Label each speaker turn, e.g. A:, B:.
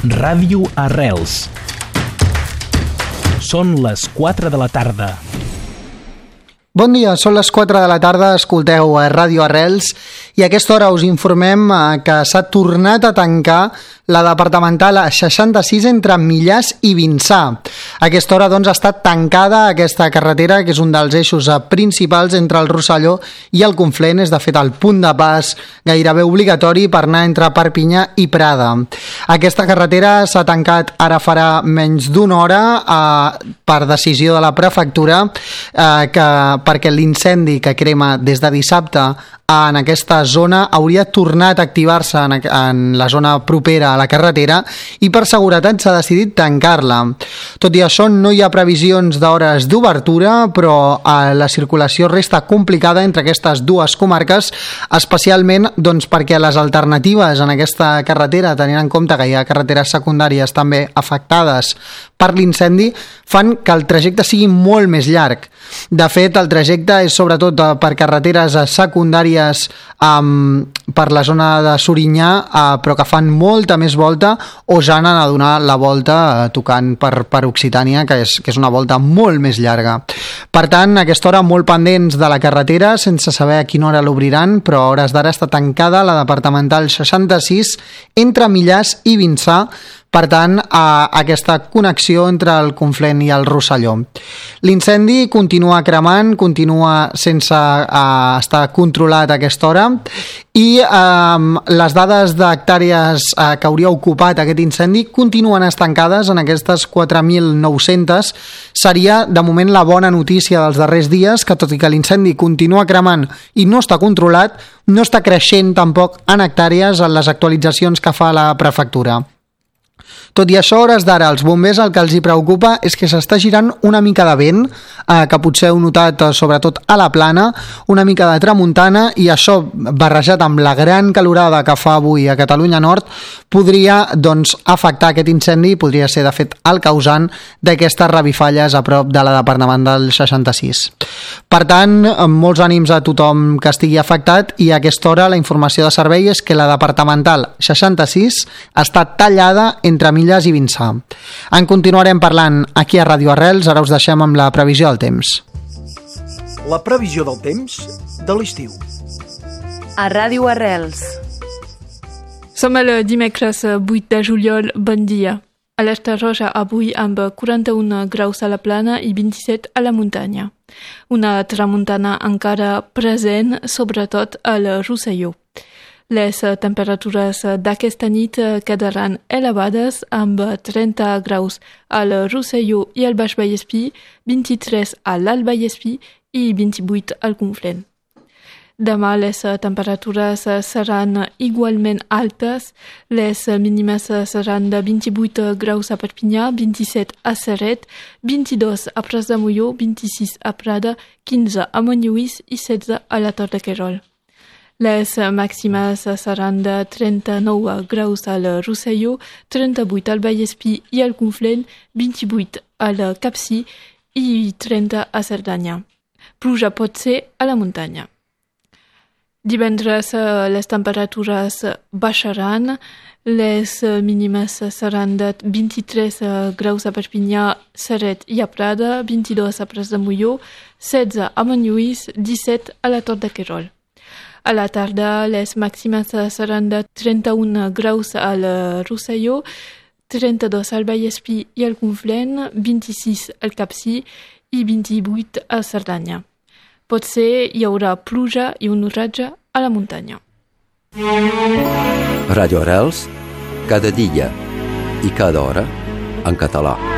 A: Ràdio Arrels. Són les 4 de la tarda.
B: Bon dia, són les 4 de la tarda, escolteu a Ràdio Arrels i a aquesta hora us informem que s'ha tornat a tancar la departamental 66 entre Millars i Vinçà. A aquesta hora doncs, ha estat tancada aquesta carretera, que és un dels eixos principals entre el Rosselló i el Conflent. És de fet el punt de pas gairebé obligatori per anar entre Perpinyà i Prada. Aquesta carretera s'ha tancat ara farà menys d'una hora per decisió de la prefectura perquè l'incendi que crema des de dissabte en aquesta zona hauria tornat a activar-se en la zona propera a la carretera i per seguretat s'ha decidit tancar-la. Tot i això, no hi ha previsions d'hores d'obertura, però la circulació resta complicada entre aquestes dues comarques, especialment doncs, perquè les alternatives en aquesta carretera, tenint en compte que hi ha carreteres secundàries també afectades per l'incendi, fan que el trajecte sigui molt més llarg. De fet, el trajecte és sobretot per carreteres secundàries per la zona de Sorinyà, però que fan molta més volta o ja han a donar la volta tocant per Occitània, que és una volta molt més llarga. Per tant, a aquesta hora molt pendents de la carretera, sense saber a quina hora l'obriran, però a hores d'ara està tancada la departamental 66 entre Millars i Vinçà, per tant, aquesta connexió entre el Conflent i el Rosselló. L'incendi continua cremant, continua sense estar controlat a aquesta hora i les dades d'hectàrees que hauria ocupat aquest incendi continuen estancades en aquestes 4.900. Seria, de moment, la bona notícia dels darrers dies, que tot i que l'incendi continua cremant i no està controlat, no està creixent tampoc en hectàrees en les actualitzacions que fa la prefectura. Tot i això, a hores d'ara, els bombers el que els hi preocupa és que s'està girant una mica de vent, que potser heu notat sobretot a la Plana, una mica de tramuntana, i això, barrejat amb la gran calorada que fa avui a Catalunya Nord, podria doncs, afectar aquest incendi i podria ser, de fet, el causant d'aquestes revifalles a prop de la departamental 66. Per tant, molts ànims a tothom que estigui afectat, i a aquesta hora la informació de servei és que la departamental 66 està tallada entre Millars i Vinçà. En continuarem parlant aquí a Ràdio Arrels, ara us deixem amb la previsió del temps.
C: La previsió del temps de l'estiu.
D: A Ràdio Arrels.
E: Som el dimecres 8 de juliol, bon dia. Alerta roja avui amb 41 graus a la Plana i 27 a la muntanya. Una tramuntana encara present, sobretot al Rosselló. Les temperatures d'aquesta nit quedaran elevades amb 30 graus al Rosselló i al Baix Vallespí, 23 a l'Alt Vallespí i 28 al Conflent. Demà les temperatures seran igualment altes, les mínimes seran de 28 graus a Perpinyà, 27 a Ceret, 22 a Pras de Molló, 26 a Prada, 15 a Montlluís i 16 a la Tor de Querol. Les màximes seran de 39 graus al Rosselló, 38 al Vallespí i al Conflent, 28 al Capcir i 30 a Cerdanya. Pluja pot ser a la muntanya. Divendres les temperatures baixaran, les mínimes seran de 23 graus a Perpinyà, Ceret i a Prada, 22 a Pras de Molló, 16 a Montlluís, 17 a la Tor de Querol. A la tarda, les màximes seran de 31 graus al Rosselló, 32 al Vallespí i al Conflent, 26 al Capcir i 28 a Cerdanya. Potser hi haurà pluja i un oratge a la muntanya.
F: Ràdio Arrels, cada dia i cada hora en català.